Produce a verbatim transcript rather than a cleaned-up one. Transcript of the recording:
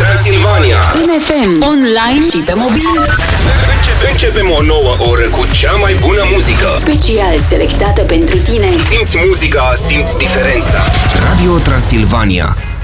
Transilvania. În F M, online și pe mobil. Începe, începem o nouă oră cu cea mai bună muzică. Special selectată pentru tine. Simți muzica, simți diferența. Radio Transilvania.